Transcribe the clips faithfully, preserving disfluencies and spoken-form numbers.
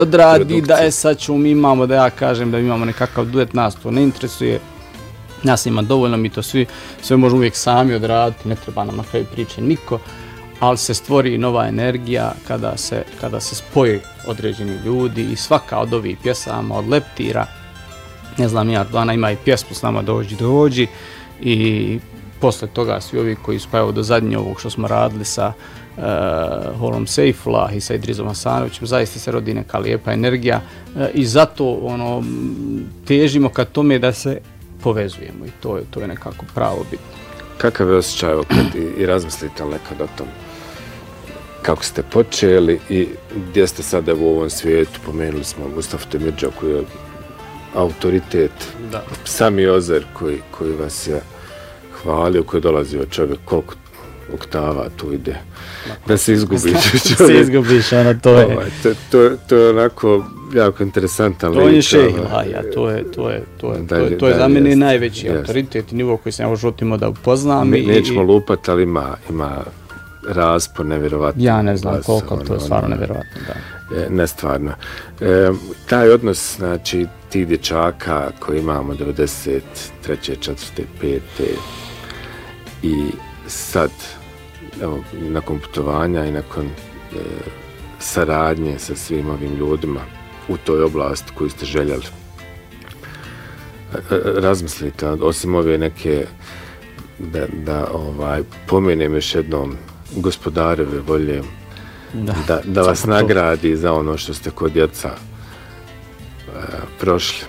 odradi, da je sad ćemo, mi imamo, da ja kažem da imamo nekakav duet, nas to ne interesuje, nas ima dovoljno, mi to svi, sve možemo uvijek sami odraditi, ne treba nam na kraju priče niko, ali se stvori nova energija kada se, kada se spoje određeni ljudi i svaka od ovih pjesama, od Leptira, ne znam, ja, Ardvana ima i pjesmu s nama Dođi, dođi i posle toga svi ovi koji su, pa evo do zadnje ovog što smo radili sa uh, Holom Sejfullah i sa Idrizom Hasanovićem, zaista se rodi neka lijepa energija uh, i zato ono, težimo ka tome da se povezujemo i to je, to je nekako pravo bitno. Kakav je osjećaj kad i, i razmislite nekad o tom kako ste počeli i gdje ste sada u ovom svijetu, pomenuli smo Mustafa Temirđa koji je autoritet, da. Sami Ozer koji, koji vas je hvalio, koji je dolazio čovjek, koliko oktava tu ide, da se izgubiš čovjek. Da se izgubiš, ono, to je. Ovaj, to, to, to je onako jako interesantan lik. To je šejh Ilaija, to je, to je, to je, to je, to je za mene najveći jest. Autoritet i nivo koji sam ja u životu imao da upoznam. Ne, i, nećemo lupati, ali ima, ima raspon nevjerovatno. Ja ne znam koliko, to je stvarno nevjerovatno, da. Nestvarno. E, taj odnos, znači, tih dječaka koji imamo devedeset treće, četvrte, pete i sad, evo, nakon putovanja i nakon e, saradnje sa svim ovim ljudima u toj oblasti koju ste željeli. E, razmislite, osim ove neke, da, da ovaj, pomenem još jednom gospodareve volje, Da, da, da vas nagradi za ono što ste kod djeca e, prošli.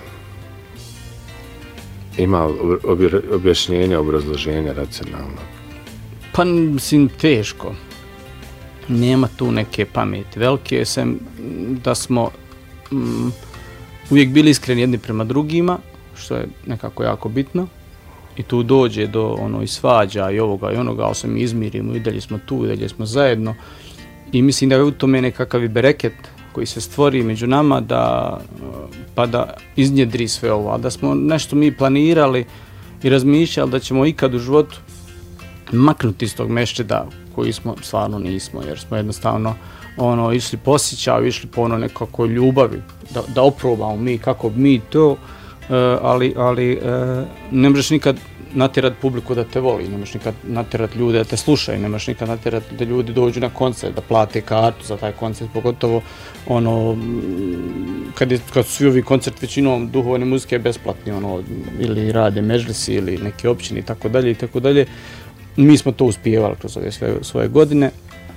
Ima objašnjenja, obrazloženja racionalno? Pa, mislim, teško. Nema tu neke pameti. Velike sam da smo mm, uvijek bili iskreni jedni prema drugima, što je nekako jako bitno. I tu dođe do ono, i svađa i ovoga i onoga, ali se mi izmirimo i dalje smo tu, i dalje smo zajedno. I mislim da je u tome nekakav i bereket koji se stvori među nama da, pa da iznjedri sve ovo. A da smo nešto mi planirali i razmišljali da ćemo ikad u životu maknuti iz tog mešćida koji smo stvarno nismo, jer smo jednostavno ono, išli posjećao, išli po ono nekakoj ljubavi, da, da oprobamo mi kako mi to, uh, ali, ali uh, ne možeš nikad natjerati publiku da te voli, ne možeš nikad natjerati ljude da te slušaju, ne možeš nikad natjerati da ljudi dođu na koncert, da plate kartu za taj koncert, pogotovo ono, kad, je, kad su svi ovi koncert većinom duhovne muzike besplatni, ono, ili rade mežlisi ili neke općine i tako dalje i tako dalje. Mi smo to uspijevali kroz ove sve, svoje godine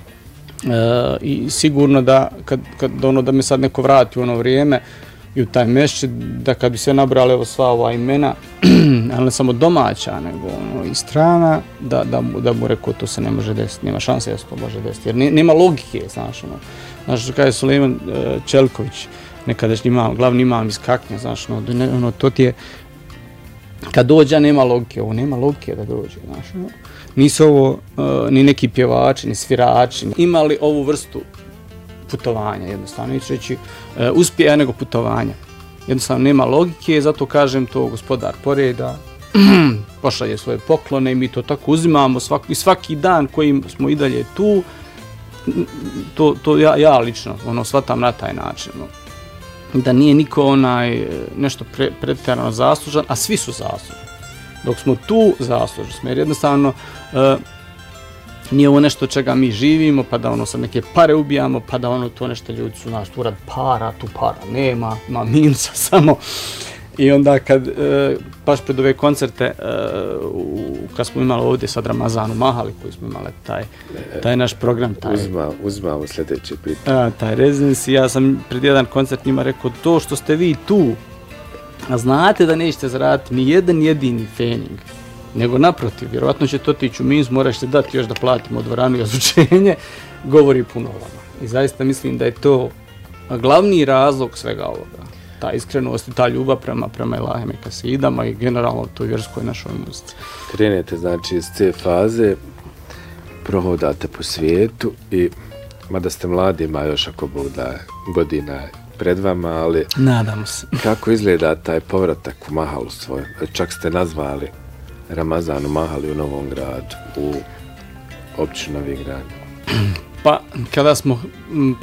e, i sigurno da, kad, kad, ono, da me sad neko vrati u ono vrijeme i u taj mešćid, da kad bi sve nabrali evo sva ova imena, ali ne samo domaća, nego ono, i strana, da, da, mu, da mu rekao to se ne može desiti, nema šanse da se to može desiti, jer ne, nema logike, znaš, ono, znaš, što kaže Sulejman uh, Čelković, nekadašnji imam, glavni imam iz Kaknja, znaš, ono, ne, ono, to ti je, kad dođe, nema logike, ovo nema logike da dođe, znaš, ono, nisu ovo uh, ni neki pjevači, ni svirači, imali ovu vrstu putovanja, jednostavno, neću reći uh, uspjeha nego putovanja. Jednostavno nema logike, zato kažem to gospodar poreda, pošalje svoje poklone i mi to tako uzimamo svaki, svaki dan kojim smo i dalje tu, to, to ja, ja lično ono, shvatam na taj način. No. Da nije niko onaj nešto pre, pretjerano zaslužan, a svi su zaslužni. Dok smo tu, zaslužni smo, jer jednostavno uh, nije ovo nešto čega mi živimo, pa da ono sad neke pare ubijamo, pa da ono to nešto ljudi su naš tu rad para, tu para nema, ima minusa samo. I onda kad, e, baš pred ove koncerte, e, u, kad smo imali ovdje sad Ramazanu Mahali, koji smo imali taj, taj naš program. Taj, Uzma, uzmamo sljedeće pitanje. Taj Residence, ja sam pred jedan koncert njima rekao, to što ste vi tu, a znate da nećete zaraditi ni jedan jedini fening, nego naprotiv, vjerovatno će to tići u minus, moraš se dati još da platimo dvoranu i ozvučenje, govori puno o vama. I zaista mislim da je to glavni razlog svega ovoga. Ta iskrenost i ta ljubav prema, prema Ilahim i kasidama i generalno toj vjerskoj našoj muzici. Krenete, znači, iz te faze, prohodate po svijetu i, mada ste mladi, ima još ako Bog da godina pred vama, ali nadamo se. Kako izgleda taj povratak u Mahalu svoj? Čak ste nazvali Ramazanu Mahali u Novom Gradu, u općinu Novi Grad. Pa, kada smo